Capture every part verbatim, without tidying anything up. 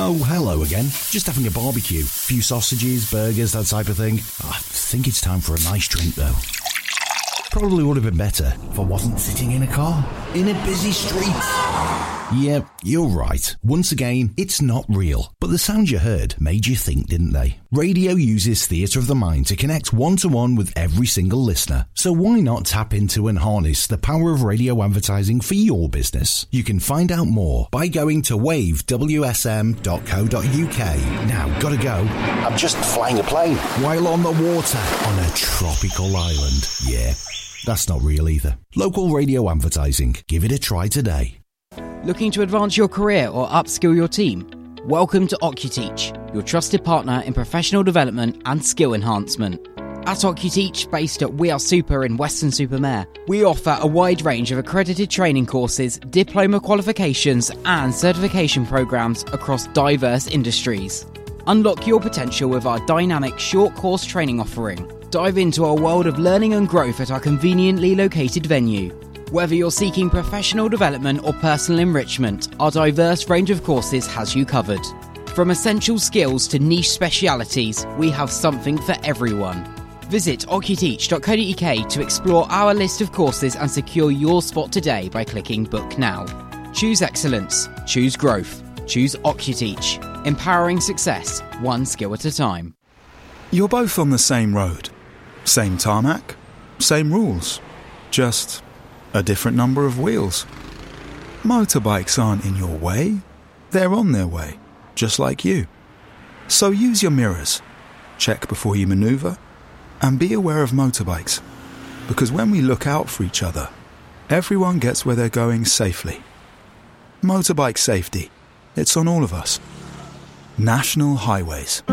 Oh, hello again. Just having a barbecue. Few sausages, burgers, that type of thing. I think it's time for a nice drink, though. Probably would have been better if I wasn't sitting in a car, in a busy street. Yeah, you're right. Once again, it's not real. But the sounds you heard made you think, didn't they? Radio uses theatre of the mind to connect one-to-one with every single listener. So why not tap into and harness the power of radio advertising for your business? You can find out more by going to wave w s m dot co dot u k. Now, gotta go. I'm just flying a plane while on the water on a tropical island. Yeah, that's not real either. Local radio advertising. Give it a try today. Looking to advance your career or upskill your team? Welcome to OcuTeach, your trusted partner in professional development and skill enhancement. At OcuTeach, based at We Are Super in Weston-super-Mare, we offer a wide range of accredited training courses, diploma qualifications and certification programs across diverse industries. Unlock your potential with our dynamic short course training offering. Dive into a world of learning and growth at our conveniently located venue. Whether you're seeking professional development or personal enrichment, our diverse range of courses has you covered. From essential skills to niche specialities, we have something for everyone. Visit ocuteach dot co dot u k to explore our list of courses and secure your spot today by clicking Book Now. Choose excellence. Choose growth. Choose OcuTeach. Empowering success, one skill at a time. You're both on the same road. Same tarmac. Same rules. Just a different number of wheels. Motorbikes aren't in your way. They're on their way, just like you. So use your mirrors. Check before you manoeuvre. And be aware of motorbikes. Because when we look out for each other, everyone gets where they're going safely. Motorbike safety. It's on all of us. National Highways.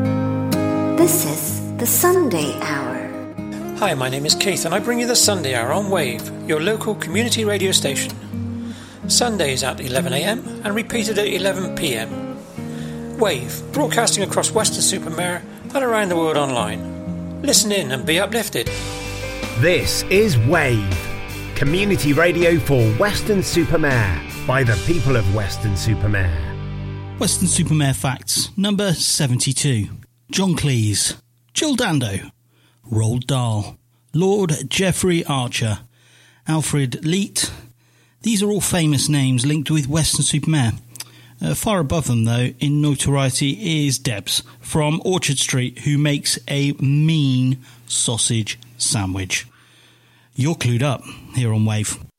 This is the Sunday Hour. Hi, my name is Keith and I bring you the Sunday Hour on Wave, your local community radio station. Sundays at eleven a m and repeated at eleven p m. Wave, broadcasting across Weston-super-Mare and around the world online. Listen in and be uplifted. This is Wave, community radio for Weston-super-Mare by the people of Weston-super-Mare. Weston-super-Mare facts, number seventy-two. John Cleese, Jill Dando, Roald Dahl, Lord Geoffrey Archer, Alfred Leet. These are all famous names linked with Weston-super-Mare. Uh, far above them, though, in notoriety is Debs from Orchard Street, who makes a mean sausage sandwich. You're clued up here on Wave.